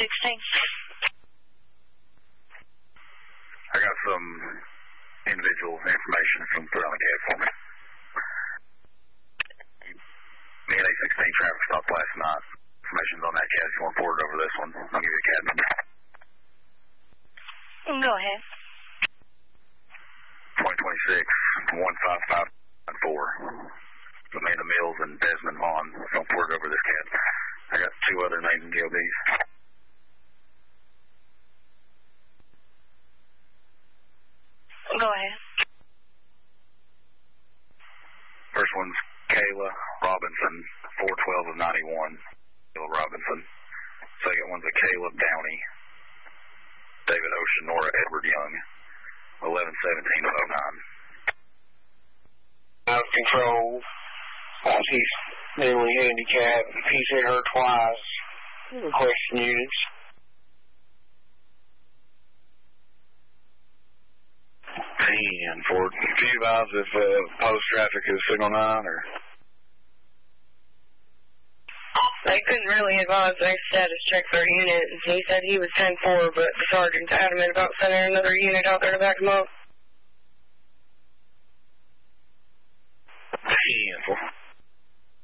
I got some individual information from Throwing Cab for me. Me and A16 traffic stopped last night. Information's on that cab. If you want to forward over this one, I'll give you the cab number. Go ahead. 2026 15594. Amanda Mills and Desmond Vaughn. Don't forward over this cab. I got two other names and GOBs. Go ahead. First one's Kayla Robinson, 412 of 91. Kayla Robinson. Second one's a Caleb Downey. David Ocean, Nora Edward Young, 1117 of 09. Out of control. He's mentally handicapped. He's hit her twice. Requesting units. And Ford, can you advise if post traffic is signal 9 or? They couldn't really advise their status check their unit. He said he was 10-4, but the sergeant's adamant about sending another unit out there to back him up. And Ford.